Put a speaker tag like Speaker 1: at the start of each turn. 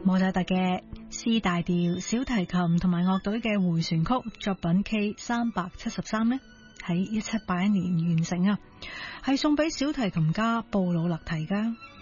Speaker 1: 莫扎特嘅 C 大調小提琴同埋樂隊嘅回旋曲作品 K373 呢，喺1781年完成啊，係送俾小提琴家布魯勒提噶。